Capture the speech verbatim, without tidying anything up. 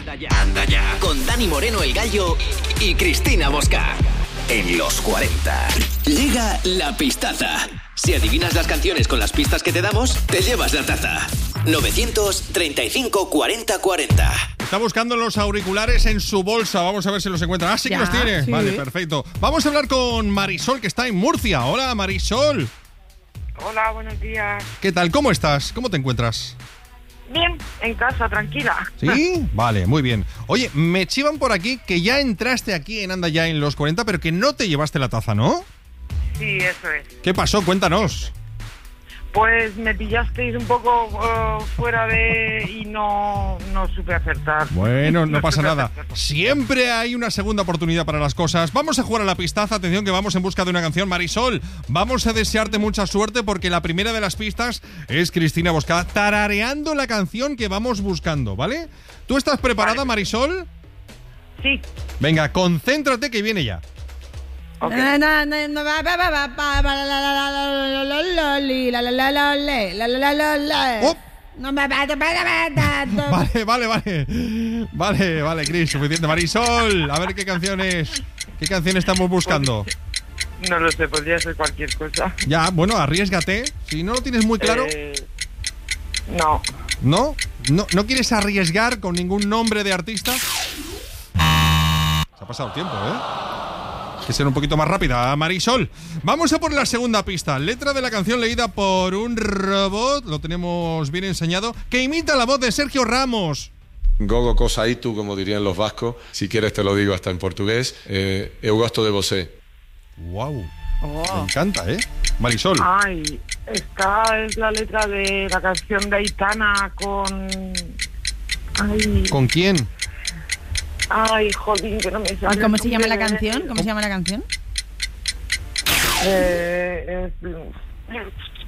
Anda ya, anda ya. Con Dani Moreno el Gallo y Cristina Bosca. En los cuarenta. Llega la pistaza. Si adivinas las canciones con las pistas que te damos, te llevas la taza. novecientos treinta y cinco cuarenta cuarenta. Está buscando los auriculares en su bolsa. Vamos a ver si los encuentra. Ah, sí que Ya, los tiene. sí. Vale, perfecto. Vamos a hablar con Marisol, que está en Murcia. Hola, Marisol. Hola, buenos días. ¿Qué tal? ¿Cómo estás? ¿Cómo te encuentras? Bien, en casa, tranquila. ¿Sí? Vale, muy bien. Oye, me chivan por aquí que ya entraste aquí en Anda Ya en los cuarenta, pero que no te llevaste la taza, ¿no? Sí, eso es. ¿Qué pasó? Cuéntanos. Pues me pillasteis un poco uh, fuera de... y no, no supe acertar. Bueno, no pasa supe nada. acertar. Siempre hay una segunda oportunidad para las cosas. Vamos a jugar a la pistaza. Atención que vamos en busca de una canción. Marisol, vamos a desearte mucha suerte porque la primera de las pistas es Cristina Bosca tarareando la canción que vamos buscando, ¿vale? ¿Tú estás preparada, Vale. Marisol? Sí. Venga, concéntrate que viene ya. Ok. Na, na, na, na, ba, ba, ba, ba, ba, ba, la, la, la, la, la, la, la, li, la, la, la, la, le, la, la, la, la, la. Oh. No me ba, ba, ba, ba, ba, ba. Vale, vale, vale. Vale, vale, Cris, suficiente. Marisol, a ver qué canciones, qué canción estamos buscando. No lo sé, podría ser cualquier cosa. Ya, bueno, arriésgate. Si no lo tienes muy claro, Eh, no. ¿no? ¿No, no quieres arriesgar con ningún nombre de artista? Se ha pasado el tiempo, ¿eh? Hay que ser un poquito más rápida, Marisol. Vamos a por la segunda pista. Letra de la canción leída por un robot, lo tenemos bien enseñado, que imita la voz de Sergio Ramos. Gogo Cosaitu, como dirían los vascos, si quieres te lo digo hasta en portugués, eh, Eu gosto de você. Wow, Oh. me encanta, ¿eh? Marisol. Ay, esta es la letra de la canción de Aitana con... Ay, ¿Con quién? ay, jodín, que no me sale. ¿Y cómo el se llama la nombre de- canción? ¿Cómo se llama la canción? Eh, es-